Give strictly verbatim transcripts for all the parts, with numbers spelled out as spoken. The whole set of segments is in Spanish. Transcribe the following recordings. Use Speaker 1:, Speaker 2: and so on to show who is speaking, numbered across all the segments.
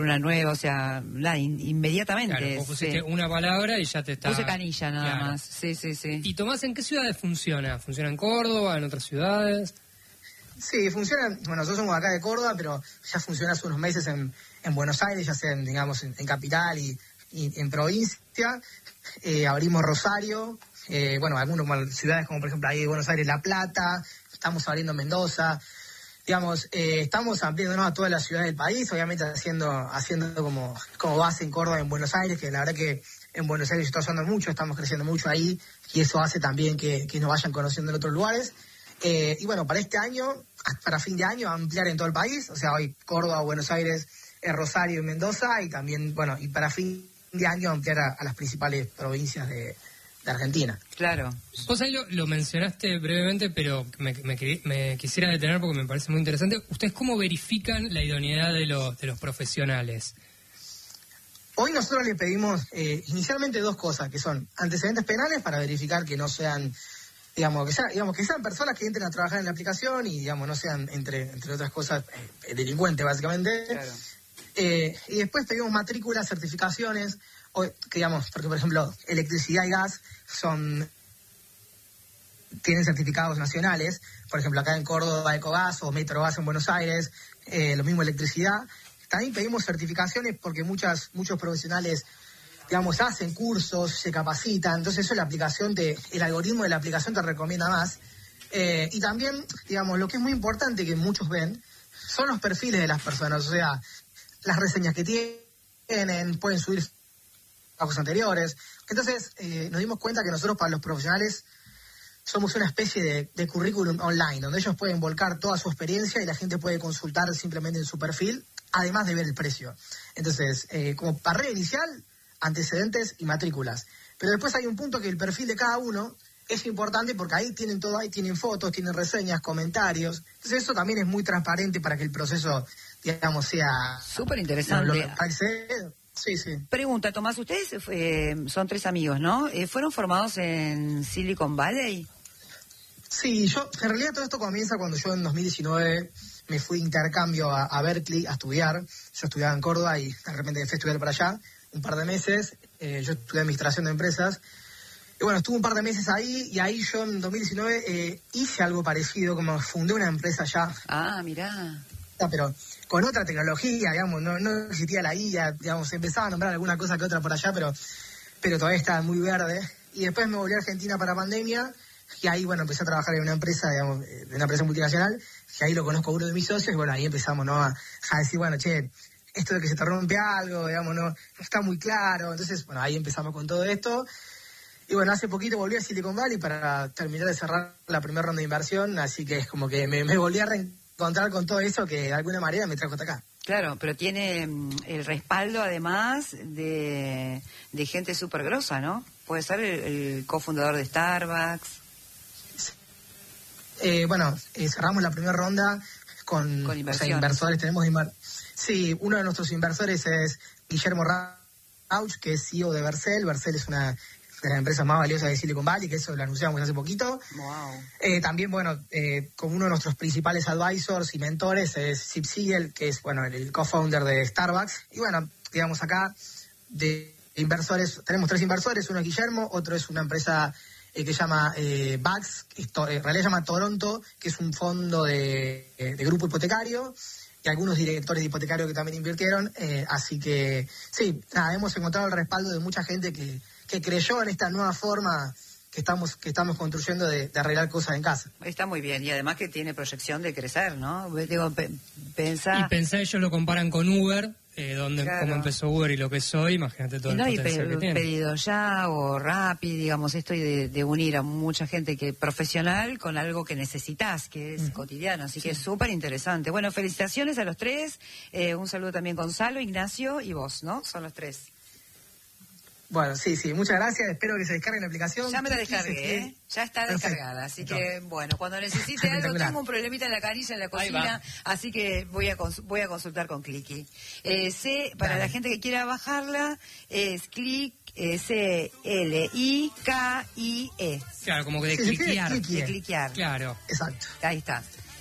Speaker 1: una nueva, o sea, la, in, inmediatamente.
Speaker 2: Claro, vos pusiste sí. una palabra y ya te está...
Speaker 1: Puse Canilla nada
Speaker 2: claro.
Speaker 1: más, sí, sí, sí.
Speaker 2: ¿Y Tomás, en qué ciudades funciona? ¿Funciona en Córdoba, en otras ciudades?
Speaker 3: Sí, funciona, bueno, nosotros somos acá de Córdoba, pero ya funciona hace unos meses en, en Buenos Aires, ya sea en, digamos, en, en capital y, y en provincia. Eh, abrimos Rosario, eh, bueno, algunas como ciudades como por ejemplo ahí Buenos Aires, La Plata, estamos abriendo Mendoza. Digamos, eh, estamos ampliándonos a todas las ciudades del país, obviamente haciendo haciendo como, como base en Córdoba, en Buenos Aires, que la verdad que en Buenos Aires está usando mucho, estamos creciendo mucho ahí, y eso hace también que, que nos vayan conociendo en otros lugares. Eh, y bueno, para este año, para fin de año, ampliar en todo el país, o sea, hoy Córdoba, Buenos Aires, eh, Rosario y Mendoza, y también, bueno, y para fin de año ampliar a, a las principales provincias de... de Argentina.
Speaker 1: Claro.
Speaker 2: Vos ahí lo, lo mencionaste brevemente, pero me, me, me quisiera detener porque me parece muy interesante. ¿Ustedes cómo verifican la idoneidad de los, de los profesionales?
Speaker 3: Hoy nosotros le pedimos eh, inicialmente dos cosas, que son antecedentes penales para verificar que no sean, digamos, que, sea, digamos, que sean personas que entren a trabajar en la aplicación y, digamos, no sean, entre, entre otras cosas, eh, delincuentes, básicamente.
Speaker 1: Claro.
Speaker 3: Eh, y después pedimos matrículas, certificaciones, o, que, digamos, porque por ejemplo electricidad y gas son tienen certificados nacionales, por ejemplo acá en Córdoba Ecogas o Metrogas en Buenos Aires, eh, lo mismo electricidad. También pedimos certificaciones porque muchas muchos profesionales, digamos, hacen cursos, se capacitan, entonces eso la aplicación te, el algoritmo de la aplicación te recomienda más. Eh, y también, digamos, lo que es muy importante que muchos ven son los perfiles de las personas, o sea, las reseñas que tienen, pueden subir trabajos anteriores. Entonces eh, nos dimos cuenta que nosotros para los profesionales somos una especie de, de currículum online, donde ellos pueden volcar toda su experiencia y la gente puede consultar simplemente en su perfil, además de ver el precio. Entonces, eh, como barrera inicial, antecedentes y matrículas. Pero después hay un punto que el perfil de cada uno es importante porque ahí tienen todo, ahí tienen fotos, tienen reseñas, comentarios. Entonces eso también es muy transparente para que el proceso, digamos, sea...
Speaker 1: Súper interesante.
Speaker 3: Sí, sí.
Speaker 1: Pregunta, Tomás, ustedes eh, son tres amigos, ¿no? Eh, ¿Fueron formados en Silicon Valley?
Speaker 3: Sí, yo, en realidad todo esto comienza cuando yo en dos mil diecinueve me fui de intercambio a, a Berkeley a estudiar. Yo estudiaba en Córdoba y de repente me fui a estudiar para allá un par de meses. Eh, yo estudié administración de empresas. Y bueno, estuve un par de meses ahí y ahí yo en dos mil diecinueve eh, hice algo parecido, como fundé una empresa allá.
Speaker 1: Ah, mirá.
Speaker 3: Pero con otra tecnología, digamos, no, no existía la I A, digamos, empezaba a nombrar alguna cosa que otra por allá, pero, pero todavía estaba muy verde. Y después me volví a Argentina para pandemia y ahí, bueno, empecé a trabajar en una empresa, digamos, en una empresa multinacional, y ahí lo conozco a uno de mis socios y bueno, ahí empezamos, ¿no? A, a decir, bueno, che, esto de que se te rompe algo, digamos, no, no está muy claro. Entonces, bueno, ahí empezamos con todo esto. Y bueno, hace poquito volví a Silicon Valley para terminar de cerrar la primera ronda de inversión, así que es como que me, me volví a reencontrar con todo eso que de alguna manera me trajo hasta acá.
Speaker 1: Claro, pero tiene el respaldo además de, de gente súper grosa, ¿no? Puede ser el, el cofundador de Starbucks.
Speaker 3: Eh, bueno, eh, cerramos la primera ronda con,
Speaker 1: con
Speaker 3: o sea, inversores. Tenemos inver... Sí, uno de nuestros inversores es Guillermo Rauch, que es C E O de Vercel. Vercel es una de las empresas más valiosas de Silicon Valley, que eso lo anunciamos hace poquito.
Speaker 1: Wow.
Speaker 3: Eh, también, bueno, eh, como uno de nuestros principales advisors y mentores es Zip Siegel, que es, bueno, el, el co-founder de Starbucks. Y bueno, digamos acá, de inversores, tenemos tres inversores, uno es Guillermo, otro es una empresa eh, que se llama eh, Bax, que esto, en realidad se llama Toronto, que es un fondo de, de grupo hipotecario, y algunos directores de hipotecario que también invirtieron. Eh, así que, sí, nada, hemos encontrado el respaldo de mucha gente que que creyó en esta nueva forma que estamos que estamos construyendo de, de arreglar cosas en casa.
Speaker 1: Está muy bien, y además que tiene proyección de crecer, ¿no? Digo, pe pensá...
Speaker 2: Y pensá, ellos lo comparan con Uber, eh, donde
Speaker 1: claro.
Speaker 2: Como empezó Uber y lo que es hoy, imagínate todo
Speaker 1: no,
Speaker 2: el potencial
Speaker 1: pe
Speaker 2: que tiene.
Speaker 1: Pedido ya o Rappi, digamos, esto de, de unir a mucha gente que profesional con algo que necesitas, que es uh-huh. cotidiano, así sí. que es súper interesante. Bueno, felicitaciones a los tres, eh, un saludo también Gonzalo, Ignacio y vos, ¿no? Son los tres.
Speaker 3: Bueno, sí, sí, muchas gracias. Espero que se descargue la aplicación.
Speaker 1: Ya me la descargué, ¿eh? Ya está Perfecto. descargada. Así que, bueno, cuando necesite algo, tengo un problemita en la canilla, en la cocina, así que voy a cons voy a consultar con Clicky. Eh, C, para Dale. la gente que quiera bajarla, es Click, eh, C L I K I E.
Speaker 2: Claro, como que de
Speaker 3: sí,
Speaker 2: cliquear.
Speaker 1: De cliquear.
Speaker 2: Claro.
Speaker 3: Exacto.
Speaker 1: Ahí está.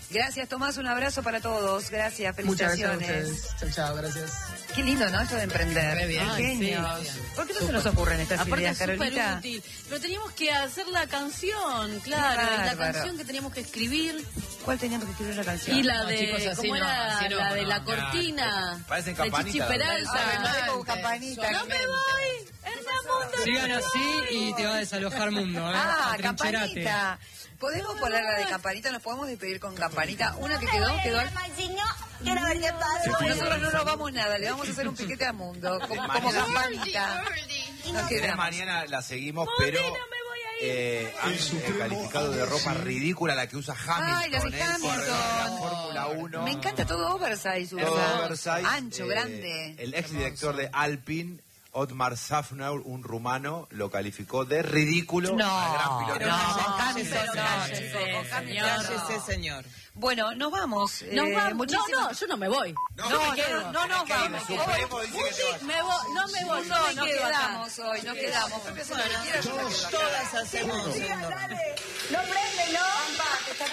Speaker 1: Gracias, Tomás, un abrazo para todos. Gracias, felicitaciones.
Speaker 3: Muchas gracias a ustedes. Chao, chao, gracias.
Speaker 1: Qué lindo, ¿no? Esto de emprender.
Speaker 4: Re bien.
Speaker 1: Qué genios.
Speaker 4: Ay, sí,
Speaker 1: ¿Por qué no
Speaker 4: super.
Speaker 1: se nos ocurren estas
Speaker 4: Aparte
Speaker 1: ideas,
Speaker 4: es súper
Speaker 1: Carolita?
Speaker 4: útil. Pero teníamos que hacer la canción, claro.
Speaker 1: Qué
Speaker 4: La
Speaker 1: bárbaro.
Speaker 4: canción que teníamos que escribir.
Speaker 1: ¿Cuál teníamos que escribir la canción?
Speaker 4: Y la
Speaker 2: No,
Speaker 4: de,
Speaker 2: chicos, así
Speaker 4: ¿cómo
Speaker 2: no,
Speaker 4: era?
Speaker 2: así no,
Speaker 4: la de
Speaker 2: no,
Speaker 4: la
Speaker 2: no.
Speaker 4: cortina.
Speaker 5: Parecen
Speaker 4: de Chichi
Speaker 5: campanitas.
Speaker 4: Peralta.
Speaker 1: Ay, no sé, como campanita.
Speaker 4: No me voy, Hernán.
Speaker 2: Sigan así y te va a desalojar mundo, ¿eh?
Speaker 1: Ah,
Speaker 2: Atrincherate.
Speaker 1: campanita. ¿Podemos poner la de campanita? ¿Nos podemos despedir con campanita? Una que quedó, quedó al...
Speaker 6: Quiero ver qué pasa.
Speaker 1: Nosotros no nos vamos nada, le vamos a hacer un piquete a Mundo, como, como campanita. Nos
Speaker 5: De
Speaker 1: quedamos.
Speaker 5: mañana la seguimos, pero eh, han eh, calificado de ropa ridícula la que usa Hamilton.
Speaker 1: Ay, la de
Speaker 5: ¿eh? Por
Speaker 1: Hamilton.
Speaker 5: la Fórmula uno.
Speaker 1: Me encanta todo oversize,
Speaker 5: Todo
Speaker 1: usa.
Speaker 5: oversize.
Speaker 1: Ancho,
Speaker 5: Eh,
Speaker 1: grande.
Speaker 5: El exdirector de Alpine, Otmar Safnauer, un rumano, lo calificó de ridículo
Speaker 1: No,
Speaker 5: al gran piloto.
Speaker 1: no,
Speaker 5: francés.
Speaker 1: Hamilton,
Speaker 4: no,
Speaker 1: cállese,
Speaker 4: cállese,
Speaker 1: Hamilton,
Speaker 4: señor.
Speaker 1: no.
Speaker 7: Cállese, señor.
Speaker 1: Bueno, nos vamos.
Speaker 4: Nos
Speaker 1: eh,
Speaker 4: vamos. No,
Speaker 1: muchísimas-
Speaker 4: no, yo no me voy.
Speaker 1: No,
Speaker 5: No,
Speaker 1: no,
Speaker 4: me quedo.
Speaker 1: no, no nos
Speaker 5: Que
Speaker 1: vamos.
Speaker 5: el Supremo dice que te vas.
Speaker 4: Me voy, no me voy,
Speaker 1: No,
Speaker 4: yo me
Speaker 1: nos
Speaker 4: quedo acá.
Speaker 1: quedamos hoy, nos quedamos. Porque si no le quiero, yo me quedo acá.
Speaker 7: Todas hacemos.
Speaker 6: No prende, ¿no?